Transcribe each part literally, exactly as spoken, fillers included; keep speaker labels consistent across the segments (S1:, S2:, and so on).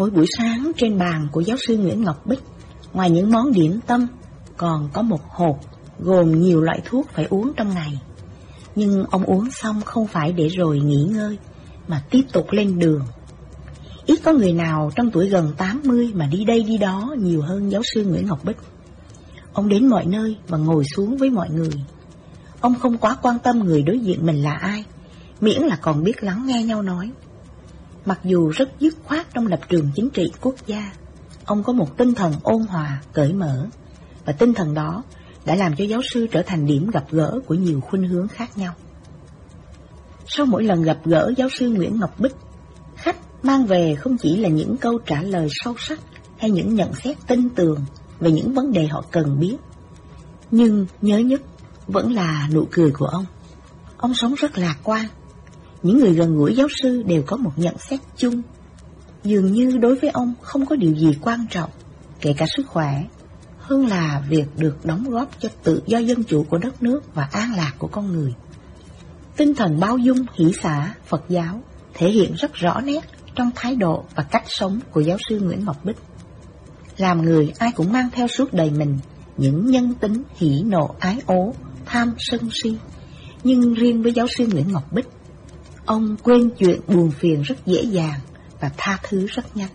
S1: Mỗi buổi sáng trên bàn của giáo sư Nguyễn Ngọc Bích, ngoài những món điểm tâm, còn có một hộp gồm nhiều loại thuốc phải uống trong ngày. Nhưng ông uống xong không phải để rồi nghỉ ngơi, mà tiếp tục lên đường. Ít có người nào trong tuổi gần tám mươi mà đi đây đi đó nhiều hơn giáo sư Nguyễn Ngọc Bích. Ông đến mọi nơi và ngồi xuống với mọi người. Ông không quá quan tâm người đối diện mình là ai, miễn là còn biết lắng nghe nhau nói. Mặc dù rất dứt khoát trong lập trường chính trị quốc gia, ông có một tinh thần ôn hòa, cởi mở, và tinh thần đó đã làm cho giáo sư trở thành điểm gặp gỡ của nhiều khuynh hướng khác nhau. Sau mỗi lần gặp gỡ giáo sư Nguyễn Ngọc Bích, khách mang về không chỉ là những câu trả lời sâu sắc hay những nhận xét tinh tường về những vấn đề họ cần biết, nhưng nhớ nhất vẫn là nụ cười của ông. Ông sống rất lạc quan. Những người gần gũi giáo sư đều có một nhận xét chung. Dường như đối với ông không có điều gì quan trọng, kể cả sức khỏe, hơn là việc được đóng góp cho tự do dân chủ của đất nước và an lạc của con người. Tinh thần bao dung, hỷ xả, Phật giáo thể hiện rất rõ nét trong thái độ và cách sống của giáo sư Nguyễn Ngọc Bích. Làm người ai cũng mang theo suốt đời mình những nhân tính hỉ nộ ái ố, tham sân si. Nhưng riêng với giáo sư Nguyễn Ngọc Bích, ông quên chuyện buồn phiền rất dễ dàng và tha thứ rất nhanh.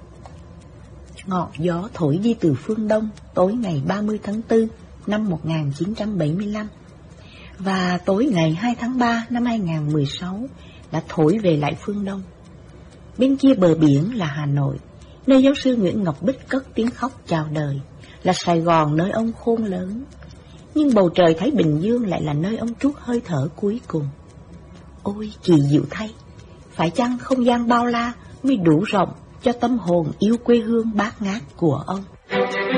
S1: Ngọn gió thổi đi từ phương Đông tối ngày ba mươi tháng tư năm một nghìn chín trăm bảy mươi lăm và tối ngày hai tháng ba năm hai nghìn không trăm mười sáu đã thổi về lại phương Đông. Bên kia bờ biển là Hà Nội, nơi giáo sư Nguyễn Ngọc Bích cất tiếng khóc chào đời, là Sài Gòn nơi ông khôn lớn. Nhưng bầu trời Thái Bình Dương lại là nơi ông trút hơi thở cuối cùng. Ôi kỳ diệu thay, phải chăng không gian bao la mới đủ rộng cho tâm hồn yêu quê hương bát ngát của ông?